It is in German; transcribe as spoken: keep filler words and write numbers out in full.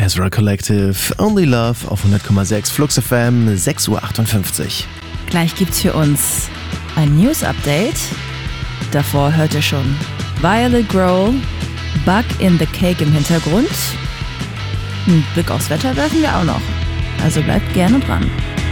Ezra Collective, Only Love auf hundert Komma sechs Flux F M, sechs Uhr achtundfünfzig. Gleich gibt's für uns ein News-Update. Davor hört ihr schon Violet Grohl, Bug in the Cake im Hintergrund. Einen Blick aufs Wetter werfen wir auch noch. Also bleibt gerne dran.